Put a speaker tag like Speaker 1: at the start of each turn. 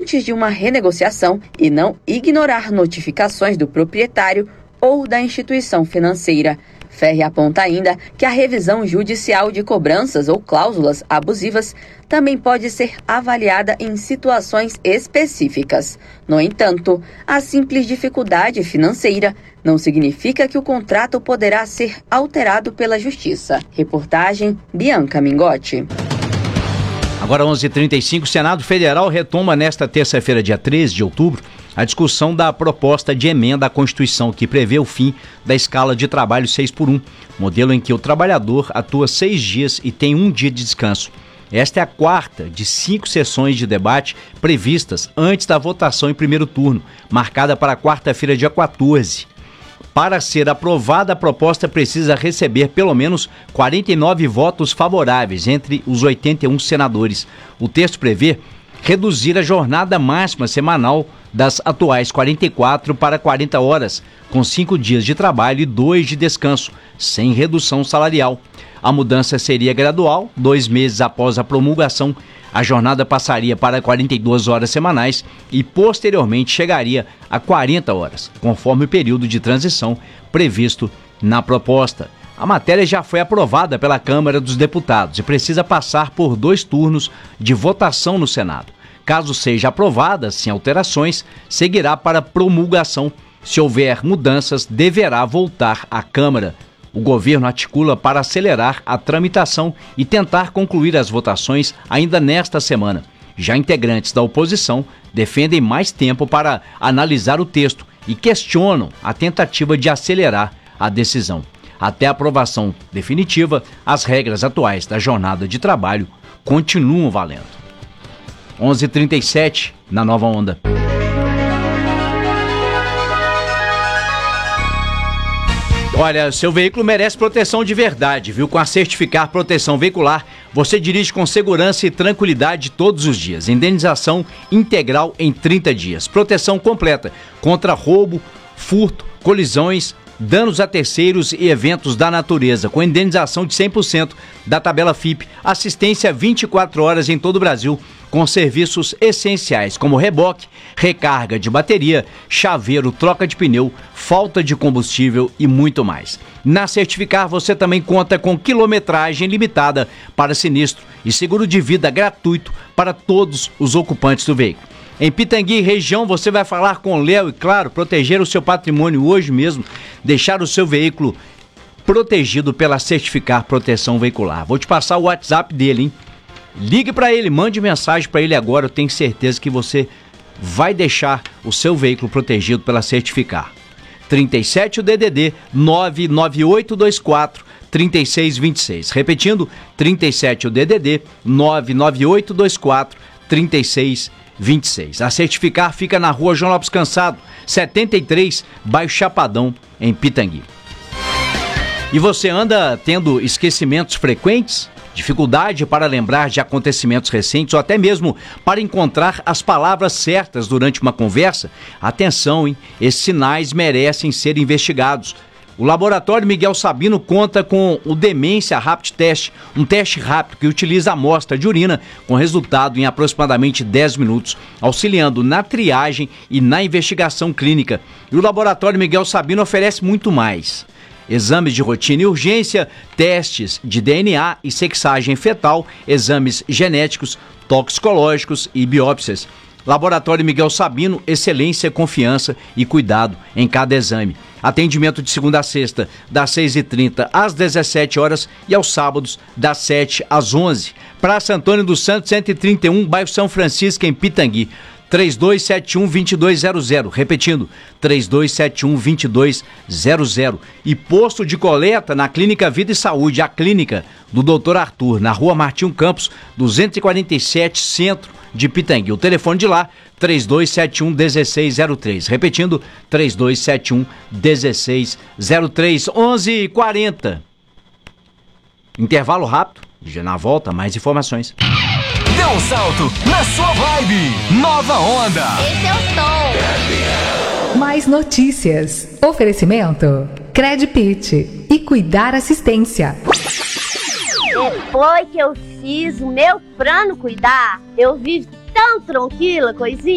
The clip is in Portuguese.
Speaker 1: antes de uma renegociação e não ignorar notificações do proprietário ou da instituição financeira. Ferri aponta ainda que a revisão judicial de cobranças ou cláusulas abusivas também pode ser avaliada em situações específicas. No entanto, a simples dificuldade financeira não significa que o contrato poderá ser alterado pela Justiça. Reportagem Bianca Mingotti.
Speaker 2: Agora 11h35, o Senado Federal retoma nesta terça-feira, dia 13 de outubro, a discussão da proposta de emenda à Constituição que prevê o fim da escala de trabalho 6x1, modelo em que o trabalhador atua 6 dias e tem 1 dia de descanso. Esta é a quarta de 5 sessões de debate previstas antes da votação em primeiro turno, marcada para quarta-feira, dia 14. Para ser aprovada, a proposta precisa receber pelo menos 49 votos favoráveis entre os 81 senadores. O texto prevê reduzir a jornada máxima semanal das atuais 44 para 40 horas, com 5 dias de trabalho e 2 de descanso, sem redução salarial. A mudança seria gradual, 2 meses após a promulgação. A jornada passaria para 42 horas semanais e, posteriormente, chegaria a 40 horas, conforme o período de transição previsto na proposta. A matéria já foi aprovada pela Câmara dos Deputados e precisa passar por 2 turnos de votação no Senado. Caso seja aprovada, sem alterações, seguirá para promulgação. Se houver mudanças, deverá voltar à Câmara. O governo articula para acelerar a tramitação e tentar concluir as votações ainda nesta semana. Já integrantes da oposição defendem mais tempo para analisar o texto e questionam a tentativa de acelerar a decisão. Até a aprovação definitiva, as regras atuais da jornada de trabalho continuam valendo. 11h37 na Nova Onda. Olha, seu veículo merece proteção de verdade, viu? Com a Certificar Proteção Veicular, você dirige com segurança e tranquilidade todos os dias. Indenização integral em 30 dias. Proteção completa contra roubo, furto, colisões, danos a terceiros e eventos da natureza, com indenização de 100% da tabela FIPE. Assistência 24 horas em todo o Brasil, com serviços essenciais como reboque, recarga de bateria, chaveiro, troca de pneu, falta de combustível e muito mais. Na Certificar você também conta com quilometragem limitada para sinistro e seguro de vida gratuito para todos os ocupantes do veículo. Em Pitangui, região, você vai falar com o Léo e, claro, proteger o seu patrimônio hoje mesmo, deixar o seu veículo protegido pela Certificar Proteção Veicular. Vou te passar o WhatsApp dele, hein? Ligue para ele, mande mensagem para ele agora, eu tenho certeza que você vai deixar o seu veículo protegido pela Certificar. 37 o DDD 99824 3626. Repetindo, 37 o DDD 99824 3626. A Certificar fica na rua João Lopes Cansado, 73, bairro Chapadão, em Pitangui. E você anda tendo esquecimentos frequentes? Dificuldade para lembrar de acontecimentos recentes ou até mesmo para encontrar as palavras certas durante uma conversa? Atenção, hein? Esses sinais merecem ser investigados. O Laboratório Miguel Sabino conta com o Demência Rapid Test, um teste rápido que utiliza a amostra de urina com resultado em aproximadamente 10 minutos, auxiliando na triagem e na investigação clínica. E o Laboratório Miguel Sabino oferece muito mais. Exames de rotina e urgência, testes de DNA e sexagem fetal, exames genéticos, toxicológicos e biópsias. Laboratório Miguel Sabino, excelência, confiança e cuidado em cada exame. Atendimento de segunda a sexta, das 6h30 às 17 horas e aos sábados, das 7 às 11. Praça Antônio dos Santos, 131, bairro São Francisco, em Pitangui. 3271-2200, repetindo, 3271-2200. E posto de coleta na Clínica Vida e Saúde, a clínica do Dr. Arthur, na Rua Martinho Campos, 247, centro de Pitangui. O telefone de lá, 3271-1603, repetindo, 3271-1603, 11h40. Intervalo rápido, já na volta, mais informações.
Speaker 3: Dê um salto na sua vibe. Nova Onda.
Speaker 4: Esse é o som.
Speaker 5: Mais notícias. Oferecimento Credpit e Cuidar Assistência.
Speaker 4: Depois que eu fiz o meu plano cuidar, eu vivo tão tranquila, coisinha.